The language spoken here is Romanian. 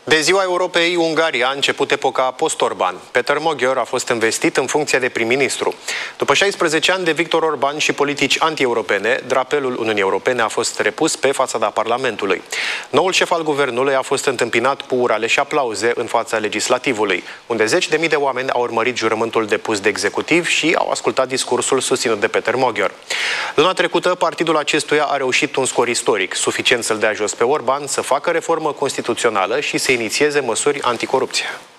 De ziua Europei, Ungaria a început epoca post-Orban. Peter Magyar a fost investit în funcția de prim-ministru. După 16 ani de Viktor Orban și politici anti-europene, drapelul Uniunii Europene a fost repus pe fațada Parlamentului. Noul șef al guvernului a fost întâmpinat cu urale și aplauze în fața legislativului, unde zeci de mii de oameni au urmărit jurământul depus de executiv și au ascultat discursul susținut de Peter Magyar. Luna trecută, partidul acestuia a reușit un scor istoric, suficient să-l dea jos pe Orban, să facă reformă constituțională și să inițieze măsuri anticorupție.